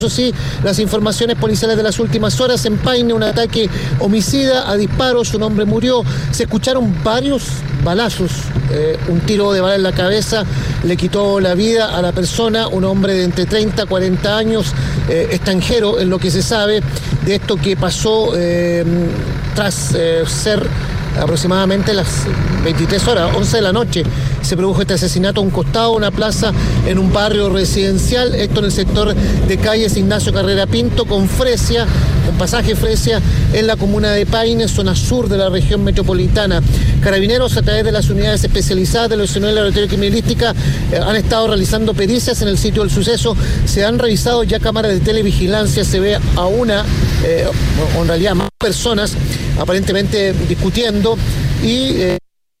Eso sí, las informaciones policiales de las últimas horas: en Paine, un ataque homicida a disparos, un hombre murió, se escucharon varios balazos, un tiro de bala en la cabeza le quitó la vida a la persona, un hombre de entre 30 a 40 años, extranjero, en lo que se sabe de esto que pasó tras ser aproximadamente las 23 horas, 11 de la noche. Se produjo este asesinato a un costado de una plaza en un barrio residencial, esto en el sector de calles Ignacio Carrera Pinto con Fresia, con pasaje Fresia, en la comuna de Paine, zona sur de la región metropolitana. Carabineros, a través de las unidades especializadas de la Sección de Laboratorio Criminalística, han estado realizando pericias en el sitio del suceso. Se han revisado ya cámaras de televigilancia, se ve a una, o en realidad más personas, aparentemente discutiendo, y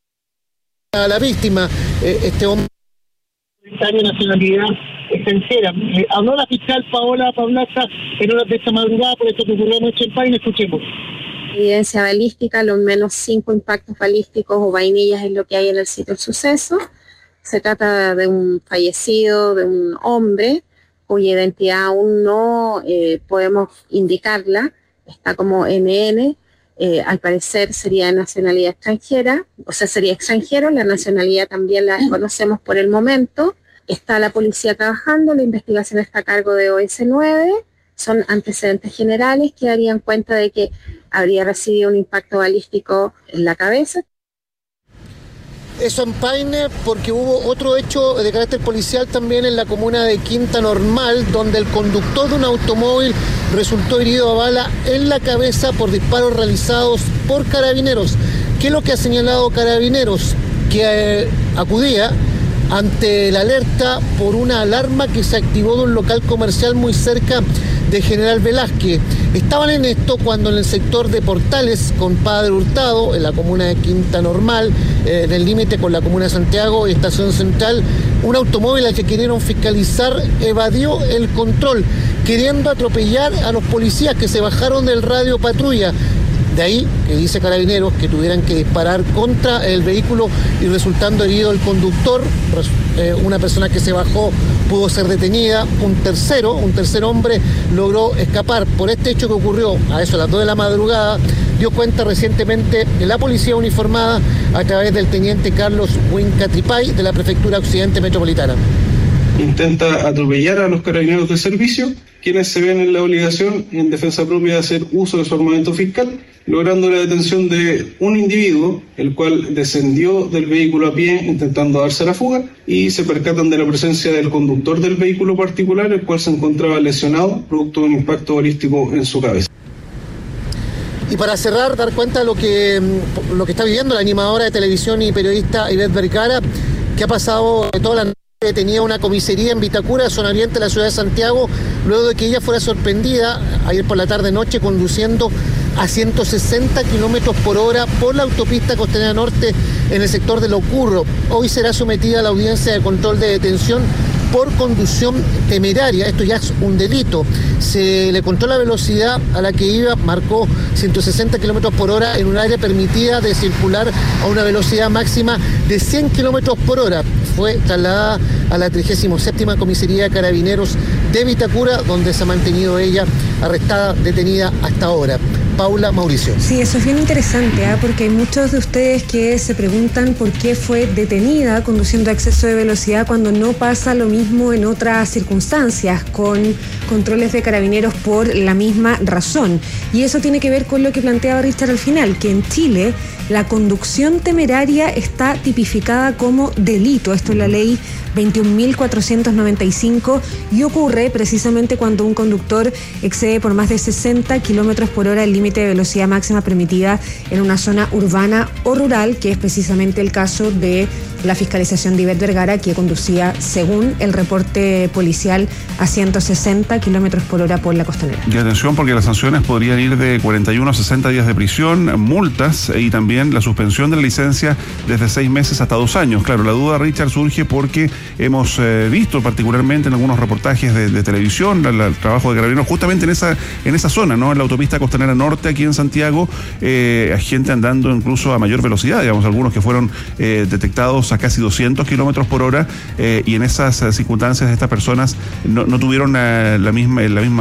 a la víctima, este hombre de nacionalidad extranjera. Habló la fiscal Paola Paulaza en horas de esta madrugada por esto que ocurrió anoche en Paine. Escuchemos. Evidencia balística, lo menos 5 impactos balísticos o vainillas es lo que hay en el sitio del suceso. Se trata de un fallecido, de un hombre cuya identidad aún no podemos indicarla, está como NN. Al parecer sería de nacionalidad extranjera, o sea, sería extranjero, la nacionalidad también la desconocemos por el momento. Está la policía trabajando, la investigación está a cargo de OS9, son antecedentes generales que darían cuenta de que habría recibido un impacto balístico en la cabeza. Eso en Paine, porque hubo otro hecho de carácter policial también en la comuna de Quinta Normal, donde el conductor de un automóvil resultó herido a bala en la cabeza por disparos realizados por Carabineros. ¿Qué es lo que ha señalado Carabineros? Que acudía ante la alerta por una alarma que se activó de un local comercial muy cerca de General Velázquez. Estaban en esto cuando en el sector de Portales con Padre Hurtado, en la comuna de Quinta Normal, en el límite con la comuna de Santiago y Estación Central, un automóvil al que querían fiscalizar evadió el control, queriendo atropellar a los policías que se bajaron del radio patrulla. De ahí que dice Carabineros que tuvieran que disparar contra el vehículo y resultando herido el conductor. Una persona que se bajó pudo ser detenida. Un tercer hombre logró escapar. Por este hecho que ocurrió a eso a las 2 de la madrugada, dio cuenta recientemente la policía uniformada a través del teniente Carlos Huincatripay de la Prefectura Occidente Metropolitana. Intenta atropellar a los carabineros de servicio, quienes se ven en la obligación, en defensa propia, de hacer uso de su armamento fiscal, logrando la detención de un individuo, el cual descendió del vehículo a pie intentando darse la fuga, y se percatan de la presencia del conductor del vehículo particular, el cual se encontraba lesionado producto de un impacto balístico en su cabeza. Y para cerrar, dar cuenta de lo que está viviendo la animadora de televisión y periodista Ivette Vergara, que ha pasado toda la noche detenida una comisaría en Vitacura, zona oriente de la ciudad de Santiago, luego de que ella fuera sorprendida ayer por la tarde-noche conduciendo a 160 kilómetros por hora por la autopista Costanera Norte en el sector de Locurro. Hoy será sometida a la audiencia de control de detención por conducción temeraria. Esto ya es un delito. Se le contó la velocidad a la que iba, marcó 160 kilómetros por hora en un área permitida de circular a una velocidad máxima de 100 kilómetros por hora. Fue trasladada a la 37ª Comisaría de Carabineros de Vitacura, donde se ha mantenido ella arrestada, detenida hasta ahora. Paula, Mauricio. Sí, eso es bien interesante, porque hay muchos de ustedes que se preguntan por qué fue detenida conduciendo a exceso de velocidad cuando no pasa lo mismo en otras circunstancias, con controles de carabineros por la misma razón. Y eso tiene que ver con lo que planteaba Richard al final, que en Chile la conducción temeraria está tipificada como delito. Esto es la ley 21.495 y ocurre precisamente cuando un conductor excede por más de 60 kilómetros por hora el límite de velocidad máxima permitida en una zona urbana o rural, que es precisamente el caso de la fiscalización de Ivette Vergara, que conducía, según el reporte policial, a 160 kilómetros por hora por la Costanera. Y atención, porque las sanciones podrían ir de 41 a 60 días de prisión, multas y también la suspensión de la licencia desde 6 meses hasta 2 años. Claro, la duda, Richard, surge porque hemos visto particularmente en algunos reportajes de televisión el trabajo de Carabineros justamente en esa zona, ¿no? En la autopista Costanera Norte, aquí en Santiago, gente andando incluso a mayor velocidad, digamos, algunos que fueron detectados a casi 200 kilómetros por hora, y en esas circunstancias estas personas no tuvieron la misma